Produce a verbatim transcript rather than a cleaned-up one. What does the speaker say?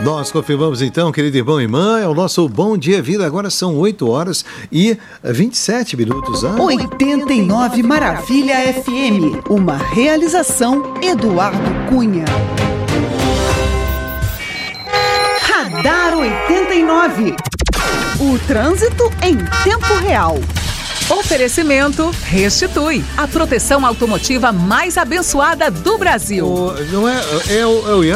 Nós confirmamos então, querido irmão e irmã, é o nosso Bom Dia Vida. Agora são oito horas e vinte e sete minutos. Hein? oitenta e nove Maravilha F M, uma realização Eduardo Cunha. Radar oitenta e nove, o trânsito em tempo real. Oferecimento Restitui, a proteção automotiva mais abençoada do Brasil. O, não é, é, o, é o Ian